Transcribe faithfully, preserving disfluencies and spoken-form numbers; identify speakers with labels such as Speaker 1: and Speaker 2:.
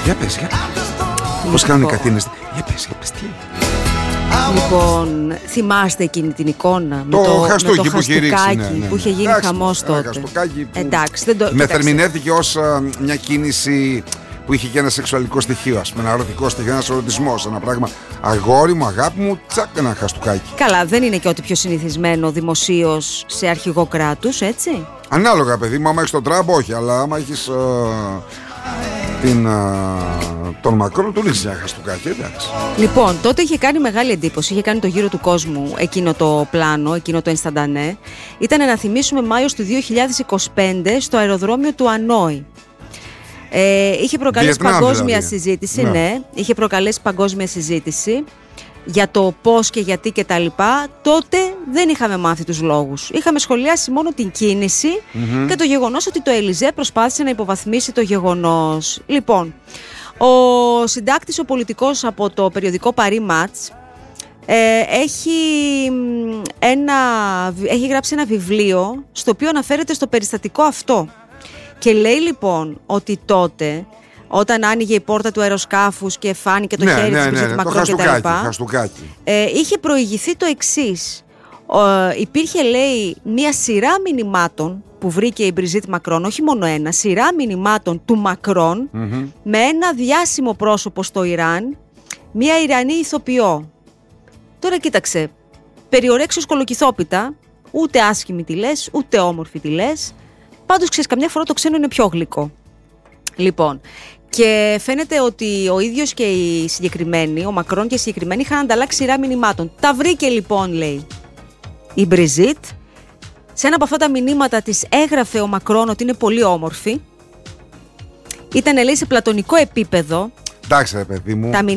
Speaker 1: Για πες, για πες. Πώς κάνουν οι κατίνες. Για πες, για πες, τι.
Speaker 2: Λοιπόν, θυμάστε εκείνη την εικόνα
Speaker 1: το
Speaker 2: με το,
Speaker 1: χαστούκι
Speaker 2: με το
Speaker 1: που είχε ρίξει,
Speaker 2: χαστούκάκι
Speaker 1: ναι, ναι, ναι.
Speaker 2: που είχε γίνει
Speaker 1: Εντάξει,
Speaker 2: χαμός
Speaker 1: ένα
Speaker 2: τότε.
Speaker 1: χαστούκάκι που
Speaker 2: Εντάξει, δεν το,
Speaker 1: μεθερμινεύτηκε ως α, μια κίνηση που είχε και ένα σεξουαλικό στοιχείο, ας πούμε, ένα ερωτικό στοιχείο, ένας ερωτισμός, ένα πράγμα. Αγόρι μου, αγάπη μου, τσακ, ένα χαστούκάκι.
Speaker 2: Καλά, δεν είναι και ό,τι πιο συνηθισμένο δημοσίως σε αρχηγό κράτους, έτσι.
Speaker 1: Ανάλογα, παιδί μου, άμα έχεις τον Τραμπ, όχι, αλλά άμα έχεις α, την, α, τον Μακρόν, του ρίξεις ένα χαστούκάκι, εντάξει.
Speaker 2: Λοιπόν, τότε είχε κάνει μεγάλη εντύπωση, είχε κάνει το γύρο του κόσμου εκείνο το πλάνο, εκείνο το Ενσταντανέ. Ήταν, να θυμίσουμε, Μάιος του δύο χιλιάδες είκοσι πέντε στο αεροδρόμιο του Ανόη. Ε, είχε προκαλέσει
Speaker 1: Βιετνάμ,
Speaker 2: παγκόσμια
Speaker 1: δηλαδή.
Speaker 2: συζήτηση,
Speaker 1: Ναι.
Speaker 2: ναι, είχε προκαλέσει παγκόσμια συζήτηση για το πώς και γιατί και τα λοιπά. Τότε δεν είχαμε μάθει τους λόγους. Είχαμε σχολιάσει μόνο την κίνηση
Speaker 1: Mm-hmm.
Speaker 2: και το γεγονός ότι το Ελιζέ προσπάθησε να υποβαθμίσει το γεγονός. Λοιπόν, ο συντάκτης, ο πολιτικός από το περιοδικό Paris Match, ε, έχει, μ, ένα, έχει γράψει ένα βιβλίο στο οποίο αναφέρεται στο περιστατικό αυτό. Και λέει λοιπόν ότι τότε, όταν άνοιγε η πόρτα του αεροσκάφους και φάνηκε το
Speaker 1: ναι,
Speaker 2: χέρι
Speaker 1: ναι,
Speaker 2: της
Speaker 1: ναι,
Speaker 2: Μπριζίτ
Speaker 1: ναι,
Speaker 2: Μακρόν
Speaker 1: το
Speaker 2: και τα
Speaker 1: χαστούκάκι,
Speaker 2: λοιπά,
Speaker 1: χαστούκάκι.
Speaker 2: ε, είχε προηγηθεί το εξής. Ε, υπήρχε, λέει, μία σειρά μηνυμάτων που βρήκε η Μπριζίτ Μακρόν, όχι μόνο ένα, σειρά μηνυμάτων του Μακρόν
Speaker 1: Mm-hmm.
Speaker 2: με ένα διάσημο πρόσωπο στο Ιράν, μία Ιρανή ηθοποιό. Τώρα κοίταξε, περιορέξεως κολοκυθόπιτα, ούτε άσχημη τη λες, ούτε όμορφη τη λες. Πάντως, ξέρεις, καμιά φορά το ξένο είναι πιο γλυκό. Λοιπόν, και φαίνεται ότι ο ίδιος και οι συγκεκριμένοι, ο Μακρόν και οι συγκεκριμένοι, είχαν ανταλλάξει σειρά μηνυμάτων. Τα βρήκε λοιπόν, λέει, η Μπριζίτ. Σε ένα από αυτά τα μηνύματα της έγραφε ο Μακρόν ότι είναι πολύ όμορφη. Ήταν, λέει, σε πλατωνικό επίπεδο.
Speaker 1: Εντάξει, ρε παιδί μου.
Speaker 2: Τα